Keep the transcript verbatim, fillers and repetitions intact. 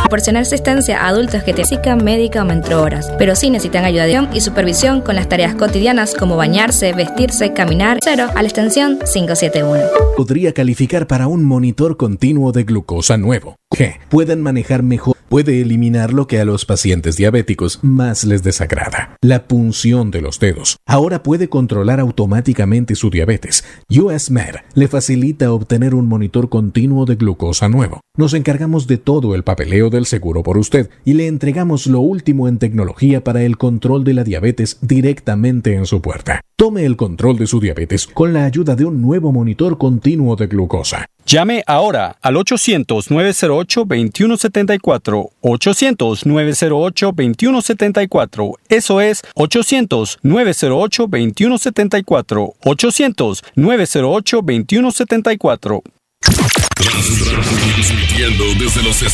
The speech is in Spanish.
Proporcionar asistencia a adultos que tienen médica aumentó horas, pero sí necesitan ayuda y supervisión con las tareas cotidianas como bañarse, vestirse, caminar. Cero a la extensión cinco siete uno. Podría calificar para un monitor continuo de glucosa nuevo. G. Pueden manejar mejor. Puede eliminar lo que a los pacientes diabéticos más les desagrada: la punción de los dedos. Ahora puede controlar automáticamente su diabetes. U S Med le facilita obtener un monitor continuo de glucosa nuevo. Nos encargamos de todo el papeleo del seguro por usted y le entregamos lo último en tecnología para el control de la diabetes directamente en su puerta. Tome el control de su diabetes con la ayuda de un nuevo monitor continuo de glucosa. Llame ahora al ochocientos, nueve cero ocho, dos uno siete cuatro, ochocientos, nueve cero ocho, dos uno siete cuatro. Eso es ochocientos, nueve cero ocho, dos uno siete cuatro, ochocientos, nueve cero ocho, dos uno siete cuatro. Transmitiendo desde los